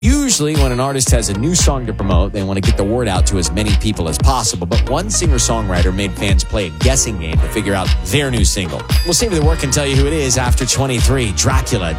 Usually, when an artist has a new song to promote, they want to get the word out to as many people as possible. But one singer-songwriter made fans play a guessing game to figure out their new single. We'll save the work and tell you who it is after 23. Dracula,